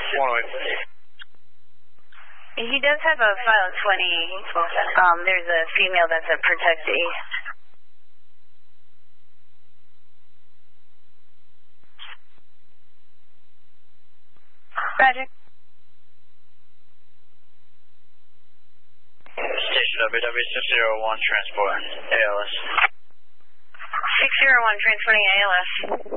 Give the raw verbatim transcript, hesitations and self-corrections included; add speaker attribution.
Speaker 1: one oh eight.
Speaker 2: He does have a file twenty. Um, there's a female that's a protectee. Roger.
Speaker 1: Station W W six zero one transport A L S.
Speaker 2: six zero one transporting A L S.